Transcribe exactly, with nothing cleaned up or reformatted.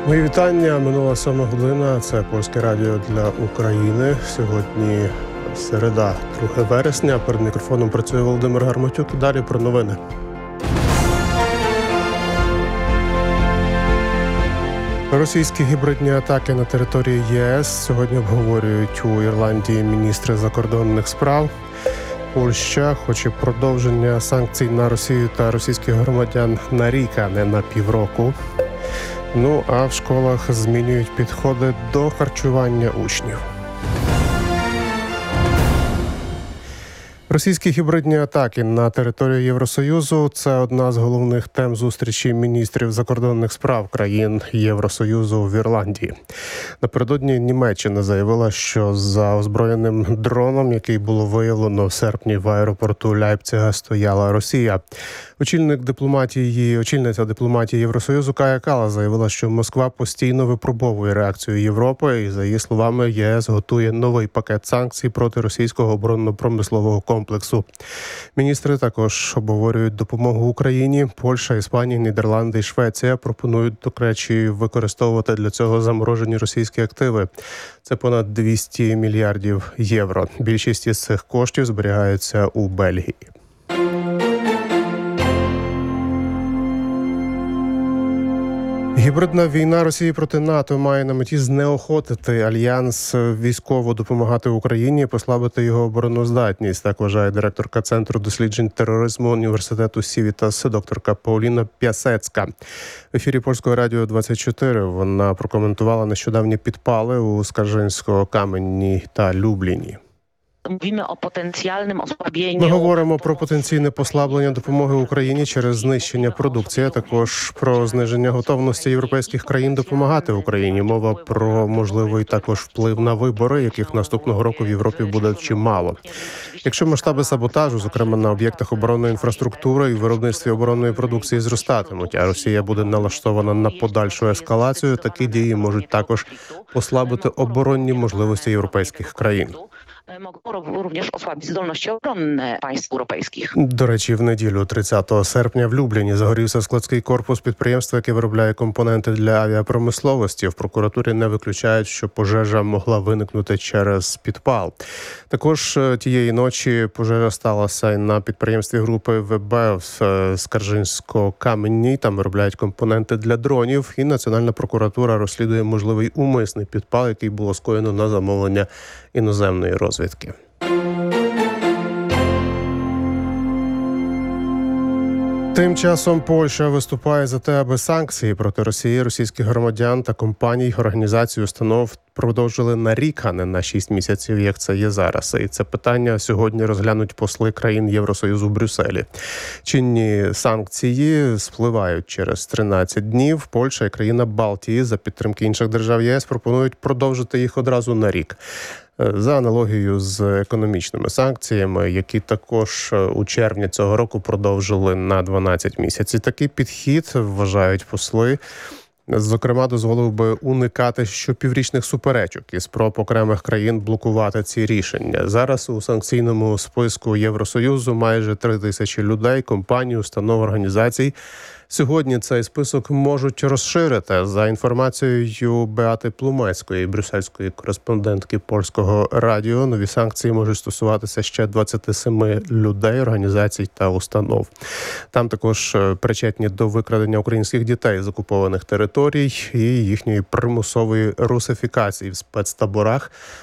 Мої вітання. Минула сьома година. Це Польське радіо для України. Сьогодні середа, друге вересня. Перед мікрофоном працює Володимир Гарматюк. І далі про новини. Російські гібридні атаки на території ЄС сьогодні обговорюють у Ірландії міністри закордонних справ. Польща хоче продовження санкцій на Росію та російських громадян на рік, а не на півроку. Ну, а в школах змінюють підходи до харчування учнів. Російські гібридні атаки на територію Євросоюзу – це одна з головних тем зустрічі міністрів закордонних справ країн Євросоюзу в Ірландії. Напередодні Німеччина заявила, що за озброєним дроном, який було виявлено в серпні в аеропорту Ляйпцига, стояла Росія. Очільник дипломатії, очільниця дипломатії Євросоюзу Кая Каллас заявила, що Москва постійно випробовує реакцію Європи і, за її словами, ЄС готує новий пакет санкцій проти російського оборонно-промислового комплексу. Міністри також обговорюють допомогу Україні. Польща, Іспанія, Нідерланди і Швеція пропонують, до речі, використовувати для цього заморожені російські активи. Це понад двісті мільярдів євро. Більшість із цих коштів зберігаються у Бельгії. Гібридна війна Росії проти НАТО має на меті знеохотити альянс військово допомагати Україні і послабити його обороноздатність. Так вважає директорка Центру досліджень тероризму університету Сівітас, докторка Пауліна П'ясецька. В ефірі Польського радіо двадцять чотири вона прокоментувала нещодавні підпали у Скаржинсько-Каменні та Любліні. Ми говоримо про потенційне послаблення допомоги Україні через знищення продукції, а також про зниження готовності європейських країн допомагати Україні. Мова про можливий також вплив на вибори, яких наступного року в Європі буде чимало. Якщо масштаби саботажу, зокрема на об'єктах оборонної інфраструктури і виробництві оборонної продукції, зростатимуть, а Росія буде налаштована на подальшу ескалацію, такі дії можуть також послабити оборонні можливості європейських країн. Również osłabić zdolności obronne państw europejskich. До речі, в неділю тридцятого серпня в Любліні загорівся складський корпус підприємства, яке виробляє компоненти для авіапромисловості. В прокуратурі не виключають, що пожежа могла виникнути через підпал. Також тієї ночі пожежа сталася і на підприємстві групи ВБ в Скаржинсько-Каменній. Там виробляють компоненти для дронів. І Національна прокуратура розслідує можливий умисний підпал, який було скоєно на замовлення іноземної розвідки. Тим часом Польща виступає за те, аби санкції проти Росії, російських громадян та компаній, організацій, установ продовжили на рік, а не на шість місяців, як це є зараз. І це питання сьогодні розглянуть посли країн Євросоюзу в Брюсселі. Чинні санкції спливають через тринадцять днів. Польща і країна Балтії за підтримки інших держав ЄС пропонують продовжити їх одразу на рік. За аналогією з економічними санкціями, які також у червні цього року продовжили на дванадцять місяців. Такий підхід, вважають посли, зокрема, дозволив би уникати щопіврічних суперечок і спроб окремих країн блокувати ці рішення. Зараз у санкційному списку Євросоюзу майже три тисячі людей, компаній, установ, організацій. Сьогодні цей список можуть розширити. За інформацією Беати Плумецької, брюссельської кореспондентки Польського радіо, нові санкції можуть стосуватися ще двадцяти семи людей, організацій та установ. Там також причетні до викрадення українських дітей з окупованих територій і їхньої примусової русифікації в спецтаборах,